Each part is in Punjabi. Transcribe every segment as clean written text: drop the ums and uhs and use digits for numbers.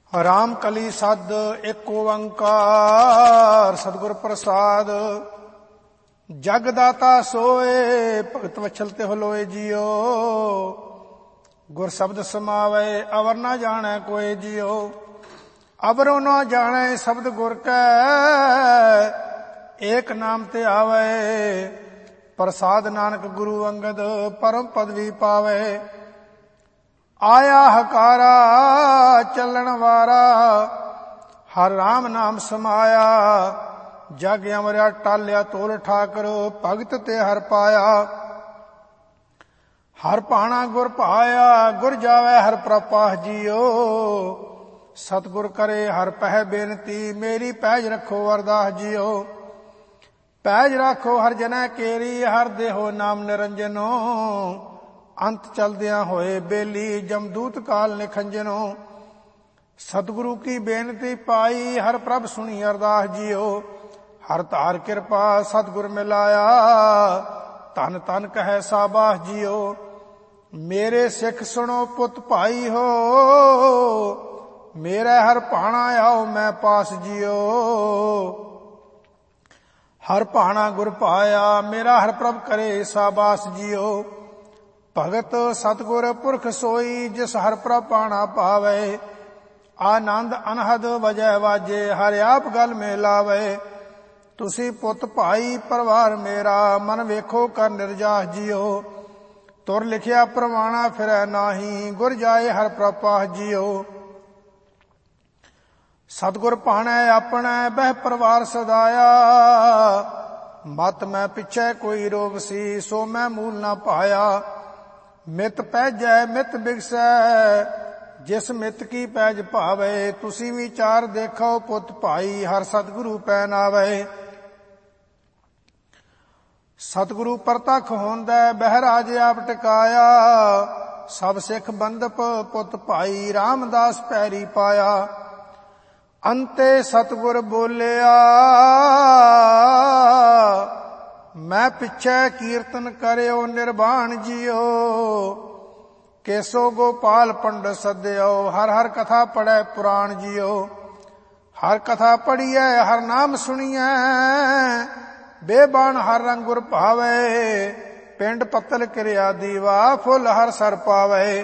ਰਾਮ ਕਲੀ ਸਦ ਏਕ ਓੰਕਾਰ ਸਤਿਗੁਰ ਪ੍ਰਸਾਦ। ਜਗ ਦਾਤਾ ਸੋਏ ਭਗਤ ਵਛਲ ਤਿਹੁ ਲੋਏ ਜੀਓ। ਗੁਰ ਸ਼ਬਦ ਸਮਾਵੈ ਅਵਰ ਨਾ ਜਾਣੈ ਕੋਇ ਜੀਓ। ਅਵਰੋ ਨਾ ਜਾਣੈ ਸ਼ਬਦ ਗੁਰ ਕੈ ਏਕ ਨਾਮ ਤੇ ਆਵੈ। ਪ੍ਰਸਾਦ ਨਾਨਕ ਗੁਰੂ ਅੰਗਦ ਪਰਮ ਪਦਵੀ ਪਾਵੈ। ਆਇਆ ਹਕਾਰਾ ਚੱਲਣ ਵਾਰਾ ਹਰ ਰਾਮ ਨਾਮ ਸਮਾਇਆ। ਜਗ ਅਮਰਿਆ ਟਾਲਿਆ ਤੋਲ ਠਾਕਰ ਭਗਤ ਤੇ ਹਰ ਪਾਇਆ। ਹਰ ਭਾਣਾ ਗੁਰ ਭਾਇਆ ਗੁਰ ਜਾਵੈ ਹਰ ਪ੍ਰਪਾਹ ਜੀਓ। ਸਤਿਗੁਰ ਕਰੇ ਹਰ ਪਹਿ ਬੇਨਤੀ ਮੇਰੀ ਪੈਜ ਰੱਖੋ ਅਰਦਾਸ ਜੀਓ। ਪੈਜ ਰੱਖੋ ਹਰ ਜਨੈ ਕੇਰੀ ਹਰ ਦੇਹੋ ਨਾਮ ਨਿਰੰਜਨੋ। ਅੰਤ ਚਲਦਿਆਂ ਹੋਏ ਬੇਲੀ ਜਮਦੂਤ ਕਾਲ ਨਿਖੰਜਨੋ। ਸਤਿਗੁਰੂ ਕੀ ਬੇਨਤੀ ਪਾਈ ਹਰ ਪ੍ਰਭ ਸੁਣੀ ਅਰਦਾਸ ਜੀਓ। ਹਰ ਧਾਰ ਕਿਰਪਾ ਸਤਿਗੁਰ ਮਿਲਾਇਆ ਧਨ ਧਨ ਕਹੈ ਸਾਬਾਸ ਜੀਓ। ਮੇਰੇ ਸਿੱਖ ਸੁਣੋ ਪੁੱਤ ਭਾਈ ਹੋ ਮੇਰੇ ਹਰ ਭਾਣਾ ਆਓ ਮੈਂ ਪਾਸ ਜੀਓ। ਹਰ ਭਾਣਾ ਗੁਰ ਭਾਇਆ ਮੇਰਾ ਹਰ ਪ੍ਰਭ ਕਰੇ ਸਾਬਾਸ ਜੀਓ। ਭਗਤ ਸਤਿਗੁਰ ਪੁਰਖ ਸੋਈ ਜਿਸ ਹਰ ਪ੍ਰਭ ਭਾਣਾ ਪਾਵੇ। ਆਨੰਦ ਅਨਹਦ ਵਜੈ ਵਾਜੇ ਹਰਿ ਆਪ ਗਲ ਮੇ ਲਾਵੇ। ਤੁਸੀਂ ਪੁੱਤ ਭਾਈ ਪਰਿਵਾਰ ਮੇਰਾ ਮਨ ਵੇਖੋ ਕਰ ਨਿਰਜਾਸ ਜੀਓ। ਤੁਰ ਲਿਖਿਆ ਪ੍ਰਵਾਣਾ ਫਿਰੈ ਨਾਹੀ ਗੁਰ ਜਾਏ ਹਰ ਪ੍ਰਪਾਹ ਜੀਓ। ਸਤਿਗੁਰ ਭਾਣੈ ਆਪਣੈ ਬਹਿ ਪਰਿਵਾਰ ਸਦਾਇਆ। ਮਤ ਮੈਂ ਪਿਛੈ ਕੋਈ ਰੋਗ ਸੀ ਸੋ ਮੈਂ ਮੂਲ ਨਾ ਪਾਇਆ। ਮਿਤ ਪੈਜੈ ਮਿਤ ਬਿਗਸੈ ਜਿਸ ਮਿਤ ਕੀ ਪੈਜ ਭਾਵੇ। ਤੁਸੀਂ ਵਿਚਾਰ ਦੇਖੋ ਪੁੱਤ ਭਾਈ ਹਰ ਸਤਿਗੁਰੂ ਪੈ ਨਾਵੇ। ਸਤਿਗੁਰੂ ਪ੍ਰਤੱਖ ਹੁੰਦਾ ਬਹਿਰਾਜ ਆਪ ਟਿਕਾਇਆ। ਸਭ ਸਿੱਖ ਬੰਦਪ ਪੁੱਤ ਭਾਈ ਰਾਮਦਾਸ ਪੈਰੀ ਪਾਇਆ। ਅੰਤੇ ਸਤਿਗੁਰ ਬੋਲਿਆ ਮੈਂ ਪਿੱਛੇ ਕੀਰਤਨ ਕਰਿਓ ਨਿਰਵਾਣ ਜੀਓ। ਕੇਸੋ ਗੋਪਾਲ ਪੰਡਤ ਸੱਦਿਓ ਹਰ ਹਰ ਕਥਾ ਪੜੈ ਪੁਰਾਣ ਜੀਓ। ਹਰ ਕਥਾ ਪੜੀਐ ਹਰ ਨਾਮ ਸੁਣੀਐ ਬੇਬਾਨ ਹਰ ਰੰਗ ਗੁਰ ਭਾਵੇ। ਪਿੰਡ ਪੱਤਲ ਕਿਰਿਆ ਦੀਵਾ ਫੁੱਲ ਹਰ ਸਰ ਪਾਵੇ।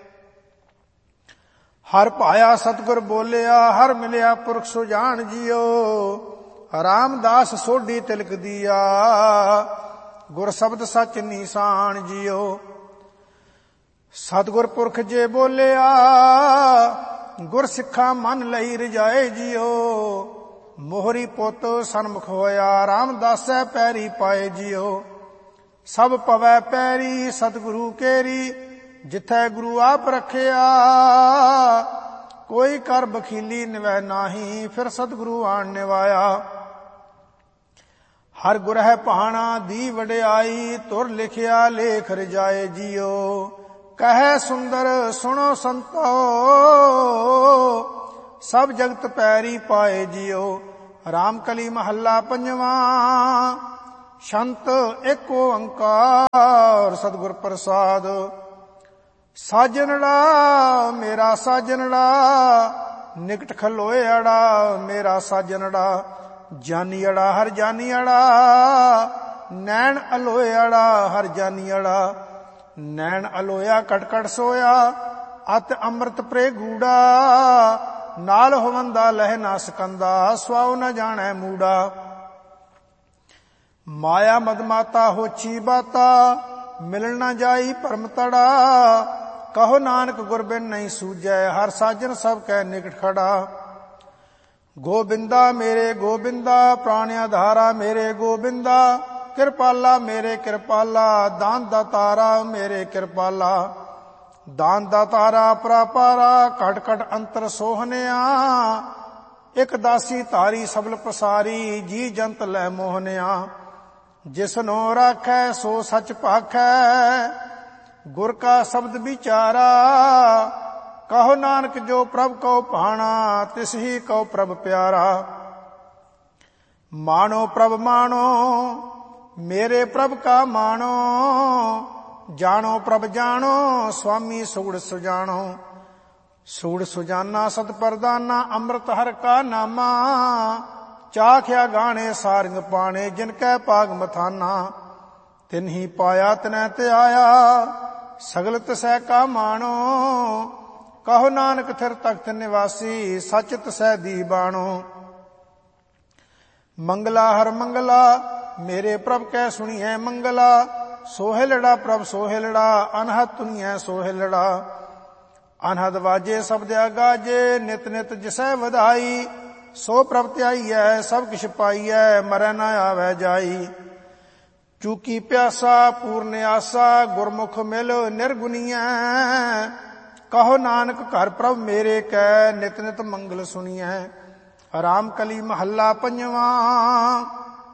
ਹਰ ਭਾਇਆ ਸਤਿਗੁਰ ਬੋਲਿਆ ਹਰ ਮਿਲਿਆ ਪੁਰਖ ਸੁਜਾਨ ਜੀਓ। ਰਾਮਦਾਸ ਸੋਢੀ ਤਿਲਕ ਦੀਆ ਗੁਰ ਸ਼ਬਦ ਸੱਚ ਨੀਸਾਨ ਜੀਓ। ਸਤਿਗੁਰ ਪੁਰਖ ਜੇ ਬੋਲਿਆ ਗੁਰ ਸਿੱਖਾ ਮਨ ਲਈ ਰਜਾਏ ਜੀਓ। ਮੋਹਰੀ ਪੁੱਤ ਸਨਮੁਖ ਹੋਇਆ ਰਾਮਦਾਸੈ ਪੈਰੀ ਪਾਏ ਜੀਓ। ਸਭ ਪਵੈ ਪੈਰੀ ਸਤਿਗੁਰੂ ਕੇਰੀ ਜਿਥੈ ਗੁਰੂ ਆਪ ਰੱਖਿਆ। ਕੋਈ ਕਰ ਬਖੀਲੀ ਨਿਵੈ ਨਾਹੀ ਫਿਰ ਸਤਿਗੁਰੂ ਆਣ ਨਿਵਾਇਆ। ਹਰ ਗੁਰ ਹੈ ਭਾਣਾ ਦੀ ਵਡਿਆਈ ਤੁਰ ਲਿਖਿਆ ਲੇਖ ਰਜਾਏ ਜੀਓ। ਕਹੈ ਸੁੰਦਰ ਸੁਣੋ ਸੰਤੋ ਸਭ ਜਗਤ ਪੈਰੀ ਪਾਏ ਜੀਓ। ਰਾਮ ਕਲੀ ਮਹੱਲਾ ਪੰਜਵਾਂ ਸ਼ੰਤ ਏਕ ਓੰਕਾਰ ਸਤਿਗੁਰ ਪ੍ਰਸਾਦ। ਸਾਜਨੜਾ ਮੇਰਾ ਸਾਜਨੜਾ ਨਿਕਟ ਖਲੋਇਆੜਾ ਮੇਰਾ ਸਾਜਨੜਾ। ਜਾਨੀਅੜਾ ਹਰ ਜਾਨੀਅੜਾ ਨੈਣ ਅਲੋਇਆੜਾ ਹਰ ਜਾਨੀਅੜਾ। ਨੈਣ ਅਲੋਇਆ ਕਟਕਟ ਸੋਇਆ ਅਤ ਅੰਮ੍ਰਿਤ ਪ੍ਰੇ ਗੂੜਾ। ਨਾਲ ਹੋਵੰਦਾ ਲਹਿ ਨਾ ਸਕੰਦਾ ਸਵਾਉ ਨ ਜਾਣੈ ਮੂੜਾ। ਮਾਇਆ ਮਦਮਾਤਾ ਹੋਛੀ ਬਾਤਾ ਮਿਲਣ ਨਾ ਜਾਈ ਭਰਮ ਤੜਾ। ਕਹੋ ਨਾਨਕ ਗੁਰ ਬਿਨ ਨਹੀਂ ਸੂਝੈ ਹਰ ਸਾਜਨ ਸਭ ਕੈ ਨਿਕਟ ਖੜਾ। ਗੋਬਿੰਦਾ ਮੇਰੇ ਗੋਬਿੰਦਾ ਪ੍ਰਾਣ ਆਧਾਰਾ ਮੇਰੇ ਗੋਬਿੰਦਾ। ਕਿਰਪਾਲਾ ਮੇਰੇ ਕਿਰਪਾਲਾ ਦਾਨ ਦਾਤਾਰਾ ਮੇਰੇ ਕਿਰਪਾਲਾ। ਦਾਨ ਦਾਤਾਰਾ ਪਰਾਪਾਰਾ ਘਟ ਘਟ ਅੰਤਰ ਸੋਹਨਿਆ। ਇਕ ਦਾਸੀ ਧਾਰੀ ਸਬਲ ਪਸਾਰੀ ਜੀ ਜੰਤ ਲੈ ਮੋਹਨਿਆ। ਜਿਸਨੋ ਰਾਖੈ ਸੋ ਸਚ ਭਾਖੈ ਗੁਰ ਕਾ ਸ਼ਬਦ ਵਿਚਾਰਾ। ਕਹੋ ਨਾਨਕ ਜੋ ਪ੍ਰਭ ਕਉ ਭਾਣਾ ਤਿਸ ਹੀ ਕਉ ਪ੍ਰਭ ਪਿਆਰਾ। ਮਾਣੋ ਪ੍ਰਭ ਮਾਣੋ ਮੇਰੇ ਪ੍ਰਭ ਕਾ ਮਾਣੋ। ਜਾਣੋ ਪ੍ਰਭ ਜਾਣੋ ਸੁਆਮੀ ਸੁਗੜ ਸੁਜਾਣੋ। ਸੂੜ ਸੁਜਾਨਾ ਸਤ ਪਰਦਾਨਾ ਅੰਮ੍ਰਿਤ ਹਰ ਕਾ ਨਾਮਾ। ਚਾਖਿਆ ਗਾਣੇ ਸਾਰਿੰਗ ਪਾਣੇ ਜਿਨ ਕੈ ਪਾਗ ਮਥਾਨਾ। ਤਿਨਹੀ ਪਾਇਆ ਤਿਨੈ ਤੇ ਆਇਆ ਸਗਲ ਤਿਸੈ ਕਾ ਮਾਣੋ। ਕਹੋ ਨਾਨਕ ਥਿਰ ਤਖਤ ਨਿਵਾਸੀ ਸਚ ਤਿਸੈ ਦੀ ਬਾਣੋ। ਮੰਗਲਾ ਹਰ ਮੰਗਲਾ ਮੇਰੇ ਪ੍ਰਭ ਕੈ ਸੁਣੀਐ ਮੰਗਲਾ। ਸੋਹਿਲੜਾ ਪ੍ਰਭ ਸੋਹਿਲੜਾ ਅਨਹਦ ਤੁਨੀਐ ਸੋਹਿਲੜਾ। ਅਨਹਦ ਵਾਜੇ ਸਬਦ ਗਾਜੇ ਨਿਤ ਨਿਤ ਜਿਸੈ ਵਧਾਈ। ਸੋ ਪ੍ਰਭ ਧਿਆਈਐ ਸਭ ਕਿਛ ਪਾਈਐ ਮਰੈ ਨਾ ਆਵੈ ਜਾਈ। ਚੂਕੀ ਪਿਆਸਾ ਪੂਰਨ ਆਸਾ ਗੁਰਮੁਖ ਮਿਲ ਨਿਰਗੁਨੀਐ। ਕਹੋ ਨਾਨਕ ਘਰ ਪ੍ਰਭ ਮੇਰੇ ਕੈ ਨਿਤ ਨਿਤ ਮੰਗਲ ਸੁਣੀਐ। ਰਾਮ ਕਲੀ ਮਹੱਲਾ ਪੰਜਵਾਂ।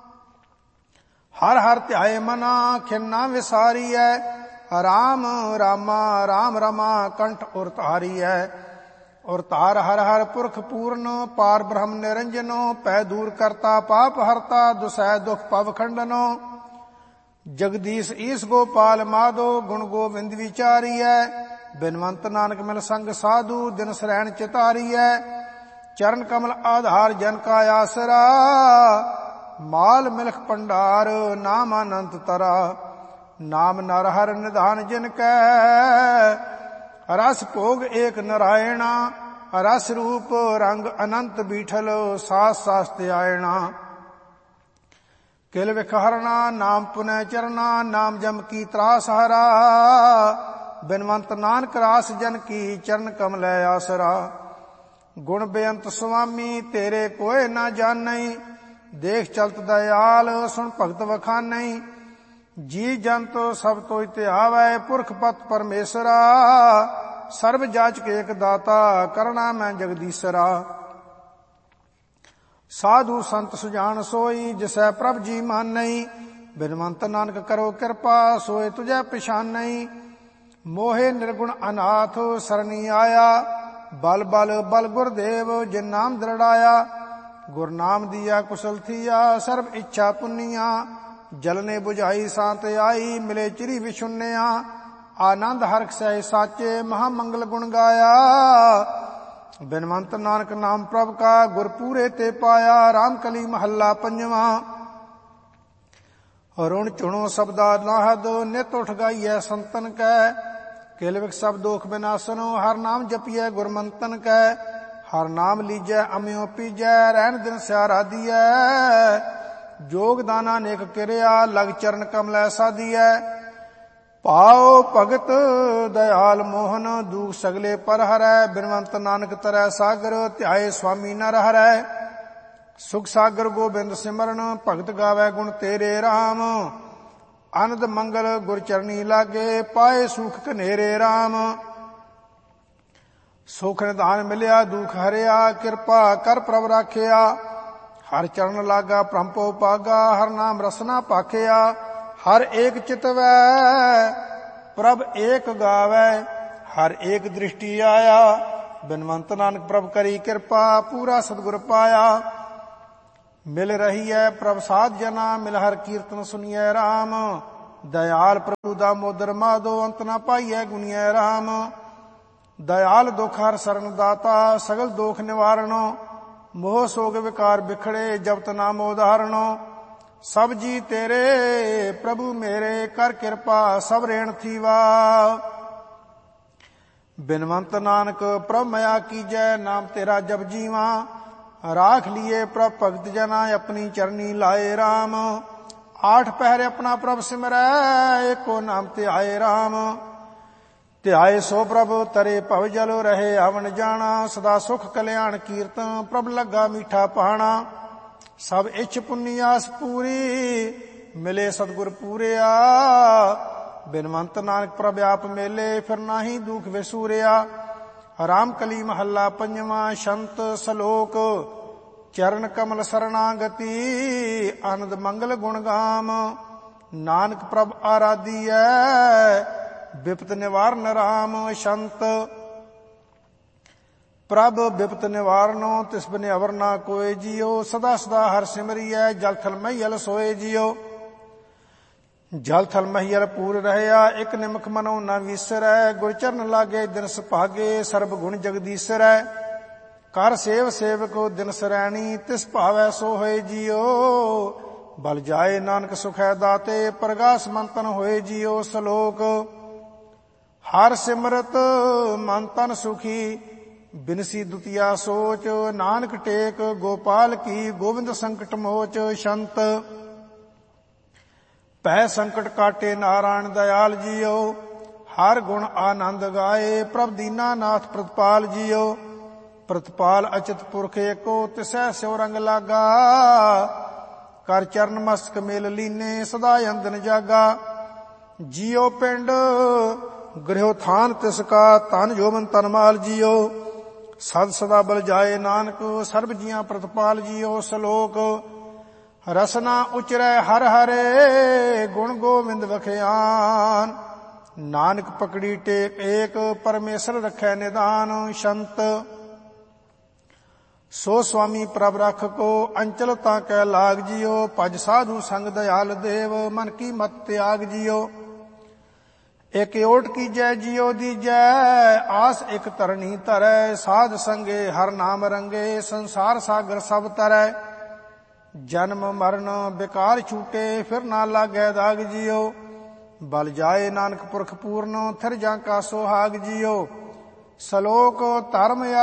ਹਰ ਹਰ ਧਿਆਏ ਮਨਾ ਖਿੰਨਾ ਵਿਸਾਰੀਐ। ਰਾਮ ਰਾਮਾ ਰਾਮ ਰਮਾ ਕੰਠ ਉਰ ਧਾਰੀਐ। ਔਰ ਧਾਰ ਹਰ ਹਰ ਪੁਰਖ ਪੂਰਨ ਪਾਰ ਬ੍ਰਹਮ ਨਿਰੰਜਨੋ। ਪੈ ਦੂਰ ਕਰਤਾ ਪਾਪ ਹਰਤਾ ਦੁਸੈ ਦੁਖ ਪਵ ਖੰਡਨੋ। ਜਗਦੀਸ਼ ਈਸ ਗੋਪਾਲ ਮਾਧੋ ਗੁਣ ਗੋਬਿੰਦ ਵਿਚਾਰੀਐ। ਬਿਨਵੰਤ ਨਾਨਕ ਮਿਲ ਸੰਗ ਸਾਧੂ ਦਿਨ ਸਰੈਣ ਚਿਤਾਰੀਐ। ਚਰਨ ਕਮਲ ਆਧਾਰ ਜਨ ਕਾ ਆਸਰਾ। ਮਾਲ ਮਿਲਖ ਪੰਡਾਰ ਨਾਮ ਅਨੰਤ ਤਰਾ। ਨਾਮ ਨਰ ਹਰ ਨਿਧਾਨ ਜਿਨ ਕੈ। ਰਸ ਭੋਗ ਏਕ ਨਰਾਇਣਾ। ਰਸ ਰੂਪ ਰੰਗ ਅਨੰਤ ਬੀਠਲ ਸਾਸ ਸਾਸ ਤੇ ਆਇਣਾ। ਕਿਲ ਵਿਖ ਹਰਣਾ ਨਾਮ ਪੁਨੈ ਚਰਨਾ। ਨਾਮ ਜਮ ਕੀ ਤਰਾਸ ਹਰਾ। ਬਿਨਵੰਤ ਨਾਨਕ ਰਾਸ ਜਨ ਕੀ ਚਰਨ ਕਮਲੈ ਆਸਰਾ। ਗੁਣ ਬੇਅੰਤ ਸੁਆਮੀ ਤੇਰੇ ਕੋਇ ਨਾ ਜਾਣਈ। ਦੇਖ ਚਲਤ ਦਇਆਲ ਸੁਣ ਭਗਤ ਵਖਾਨਈ। ਜੀ ਜੰਤ ਸਭ ਤੋਇ ਧਿਆਵੈ ਪੁਰਖ ਪਤ ਪਰਮੇਸ਼ਰਾ। ਸਰਬ ਜਾਚਕ ਏਕ ਦਾਤਾ ਕਰਣਾ ਮੈਂ ਜਗਦੀਸ਼ਰਾ। ਸਾਧੂ ਸੰਤ ਸੁਜਾਨ ਸੋਈ ਜਿਸੈ ਪ੍ਰਭ ਜੀ ਮਾਨਈ। ਬਿਨਵੰਤ ਨਾਨਕ ਕਰੋ ਕਿਰਪਾ ਸੋਏ ਤੁਝੈ ਪਛਾਨਈ। ਮੋਹੇ ਨਿਰਗੁਣ ਅਨਾਥ ਸਰਣੀ ਆਇਆ। ਬਲ ਬਲ ਬਲ ਗੁਰਦੇਵ ਜਿਨ ਨਾਮ ਦ੍ਰਿੜਾਇਆ। ਗੁਰ ਨਾਮ ਦੀਆ ਕੁਸ਼ਲ ਥੀਆ ਸਰਬ ਇੱਛਾ ਪੁੰਨੀਆ। ਜਲਨੇ ਬੁਝਾਈ ਸਾਂਤ ਆਈ ਮਿਲੇ ਚਿਰੀ ਵਿਸ਼ੁੰਨਿਆ। ਆਨੰਦ ਹਰਖ ਸਹਿ ਸਾਚੇ ਮਹਾ ਮੰਗਲ ਗੁਣ ਗਾਇਆ। ਬਿਨਵੰਤ ਨਾਨਕ ਨਾਮ ਪ੍ਰਭ ਕਾ ਗੁਰ ਪੂਰੇ ਤੇ ਪਾਇਆ। ਰਾਮ ਕਲੀ ਮਹੱਲਾ ਪੰਜਵਾਂ। ਰੁਣ ਝੁਣੋ ਸਬਦਾ ਨਾਹਦ ਨਿਤ ਉਠ ਗਾਈਐ ਸੰਤਨ ਕੈ। ਕਿਲ ਵਿਖ ਸਭ ਦੋਖ ਬਿਨਾਸਨੋ ਹਰ ਨਾਮ ਜਪੀਐ ਗੁਰਮੰਤਨ ਕੈ। ਹਰ ਨਾਮ ਲੀਜੈ ਅਮਿਓ ਪੀਜੈ ਰਹਿਣ ਦਿਨ ਸਿਆਰਾ ਦੀਐ। ਜੋਗ ਦਾਨਾ ਨੇਕ ਕਿਰਿਆ ਲਗ ਚਰਨ ਕਮਲੈ ਸਾਧੀਐ। ਪਾਓ ਭਗਤ ਦਇਆਲ ਮੋਹਨ ਦੂਖ ਸਗਲੇ ਪਰ ਹਰੈ। ਬਿਨਵੰਤ ਨਾਨਕ ਤਰੈ ਸਾਗਰ ਧਿਆਏ ਸੁਆਮੀ ਨਰ ਹਰੈ। ਸੁਖ ਸਾਗਰ ਗੋਬਿੰਦ ਸਿਮਰਨ ਭਗਤ ਗਾਵੈ ਗੁਣ ਤੇਰੇ RAM। ਅਨੰਦ ਮੰਗਲ ਗੁਰ ਚਰਨੀ ਲਾਗੇ ਪਾਏ ਸੁਖ ਘਨੇਰੇ RAM। ਸੁਖ ਨਿਧਾਨ ਮਿਲਿਆ ਦੁਖ ਹਰਿਆ ਕਿਰਪਾ ਕਰ ਪ੍ਰਭ ਰਾਖਿਆ। ਹਰ ਚਰਨ ਲਾਗਾ ਭ੍ਰਮਪੋ ਪਾਗਾ ਹਰ ਨਾਮ ਰਸਨਾ ਭਾਖਿਆ। ਹਰ ਏਕ ਚਿਤਵੈ ਪ੍ਰਭ ਏਕ ਗਾਵੈ। ਹਰ ਏਕ ਦ੍ਰਿਸ਼ਟੀ ਆਇਆ। ਬਿਨਵੰਤ ਨਾਨਕ ਪ੍ਰਭ ਕਰੀ ਕਿਰਪਾ ਪੂਰਾ ਸਤਿਗੁਰ ਪਾਇਆ। ਮਿਲ ਰਹੀ ਹੈ ਪ੍ਰਭ ਸਾਧ ਜਨਾ ਮਿਲ ਹਰ ਕੀਰਤਨ ਸੁਣੀਐ RAM। ਦਇਆਲ ਪ੍ਰਭੂ ਦਾ ਮੋਦਰ ਮਾਧੋ ਅੰਤ ਨਾ ਪਾਈਐ ਗੁਣੀਐ RAM। ਦਇਆਲ ਦੁਖ ਹਰ ਸਰਨ ਦਾਤਾ ਸਗਲ ਦੋਖ ਨਿਵਾਰਣੋ। ਮੋਹ ਸੋਗ ਵਿਕਾਰ ਬਿਖੜੇ ਜਪਤ ਨਾਮ ਉਦਾਹਰਣੋ। ਸਭ ਜੀ ਤੇਰੇ ਪ੍ਰਭੂ ਮੇਰੇ ਕਰ ਕਿਰਪਾ ਸਭ ਰੇਣ ਥੀਵਾ। ਬਿਨਵੰਤ ਨਾਨਕ ਪ੍ਰਭ ਮਇਆ ਕੀਜੈ ਨਾਮ ਤੇਰਾ ਜਪ ਜੀਵਾ। ਰਾਖ ਲੀਏ ਪ੍ਰਭ ਭਗਤ ਜਨਾ ਆਪਣੀ ਚਰਨੀ ਲਾਏ RAM। ਆਠ ਪਹਿਰੇ ਆਪਣਾ ਪ੍ਰਭ ਸਿਮਰੈ ਏਕੋ ਨਾਮ ਧਿਆਏ RAM। ਧਿਆਏ ਸੋ ਪ੍ਰਭ ਤਰੇ ਭਵ ਜਲ ਰਹੇ ਆਵਣ ਜਾਣਾ। ਸਦਾ ਸੁਖ ਕਲਿਆਣ ਕੀਰਤਨ ਪ੍ਰਭ ਲੱਗਾ ਮੀਠਾ ਪਾਣਾ। ਸਭ ਇੱਛ ਪੁੰਨੀ ਆਸ ਪੂਰੀ ਮਿਲੇ ਸਤਿਗੁਰ ਪੂਰਿਆ। ਬਿਨਵੰਤ ਨਾਨਕ ਪ੍ਰਭ ਆਪ ਮੇਲੇ ਫਿਰ ਨਾਹੀ ਦੁਖ ਵਿਸੂਰਿਆ। ਰਾਮ ਕਲੀ ਮਹੱਲਾ ਪੰਜਵਾਂ। ਸ਼ੰਤ ਸਲੋਕ ਚਰਨ ਕਮਲ ਸਰਣਾਗਤੀ। ਆਨੰਦ ਮੰਗਲ ਗੁਣ ਗਾਮ ਨਾਨਕ ਪ੍ਰਭ ਆਰਾਧੀਐ। ਬਿਪਤ ਨਿਵਾਰਨ RAM। ਸ਼ੰਤ ਪ੍ਰਭ ਬਿਪਤ ਨਿਵਾਰਨੋ ਤਿਸ ਬਿਨ ਅਵਰ ਨਾ ਕੋਇ ਜੀਓ। ਸਦਾ ਸਦਾ ਹਰ ਸਿਮਰਿਐ ਜਲ ਥਲ ਮਈਲ ਸੋਏ ਜੀਓ। ਜਲ ਥਲ ਮਹੀਲ ਪੂਰ ਰਹਿਆ, ਇੱਕ ਨਿਮਖ ਮਨੋ ਨ ਵਿਸਰੈ। ਗੁਰ ਚਰਨ ਲਾਗੇ ਦਿਨ ਸੁਭਾਗੇ, ਸਰਬ ਗੁਣ ਜਗਦੀਸਰੈ। ਕਰ ਸੇਵ ਸੇਵਕੋ ਦਿਨ ਸਰੈਣੀ, ਤਿਸ ਭਾਵੈ ਸੋ ਹੋਏ ਜੀਓ। ਬਲ ਜਾਏ ਨਾਨਕ ਸੁਖੈ ਦਾਤੇ, ਪ੍ਰਗਾਸ ਮੰਤਨ ਹੋਏ ਜੀਓ। ਸਲੋਕ ਹਰ ਸਿਮਰਤ ਮਨ ਤਨ ਸੁਖੀ, ਬਿਨਸੀ ਦੁਤੀਆ ਸੋਚ। ਨਾਨਕ ਟੇਕ ਗੋਪਾਲ ਕੀ, ਗੋਬਿੰਦ ਸੰਕਟ ਮੋਚ। ਸ਼ੰਤ ਭੈ ਸੰਕਟ ਕਾਟੇ ਨਾਰਾਇਣ ਦਇਆਲ ਜੀਓ। ਹਰ ਗੁਣ ਆਨੰਦ ਗਾਏ, ਪ੍ਰਭ ਦੀਨਾ ਨਾਥ ਪ੍ਰਤਪਾਲ ਜੀਓ। ਪ੍ਰਤਪਾਲ ਅਚਿਤ ਪੁਰਖ ਏਕੋ, ਤਿਸੈ ਸਿਉ ਰੰਗ ਲਾਗਾ। ਕਰ ਚਰਨ ਮਸਤਕ ਮੇਲ ਲੀਨੇ, ਸਦਾ ਅੰਦਨ ਜਾਗਾ। ਜੀਓ ਪਿੰਡ ਗ੍ਰਹਿਓ ਥਾਨ ਤਿਸ ਕਾ, ਧਨ ਜੋਬਨ ਤਨ ਮਾਲ ਜੀਓ। ਸਦ ਸਦਾ ਬਲ ਜਾਏ ਨਾਨਕ, ਸਰਬ ਜੀਆਂ ਪ੍ਰਤਪਾਲ ਜੀਓ। ਸ਼ਲੋਕ ਰਸਨਾ ਉਚਰੈ ਹਰ ਹਰੇ, ਗੁਣ ਗੋਬਿੰਦ ਵਖਿਆਨ। ਨਾਨਕ ਪਕੜੀ ਟੇਕ ਏਕ, ਪਰਮੇਸ਼ਰ ਰਖੈ ਨਿਦਾਨ। ਸ਼ੰਤ ਸੋ ਸੁਆਮੀ ਪ੍ਰਭ ਰਖ ਕੋ, ਅੰਚਲ ਤਾਂ ਕੈ ਲਾਗ ਜੀਓ। ਭਜ ਸਾਧੂ ਸੰਗ ਦਇਆਲ ਦੇਵ, ਮਨ ਕੀ ਮਤ ਤਿਆਗ ਜੀਓ। ਇਕ ਓਟ ਕੀਜੈ ਜੀਓ ਦੀਜੈ, ਆਸ ਇਕ ਤਰਣੀ ਧਰੈ। ਸਾਧ ਸੰਗੇ ਹਰ ਨਾਮ ਰੰਗੇ, ਸੰਸਾਰ ਸਾਗਰ ਸਭ ਤਰੈ। ਜਨਮ ਮਰਨ ਬਿਕਾਰ ਛੂਟੇ, ਫਿਰ ਨਾ ਲਾਗੈ ਦਾਗ ਜੀਓ। ਬਲ ਜਾਏ ਨਾਨਕ ਪੁਰਖ ਪੂਰਨ, ਥਿਰ ਜਾਂ ਕਾ ਸੁਹਾਗ ਜੀਓ। ਸ਼ਲੋਕ ਧਰਮ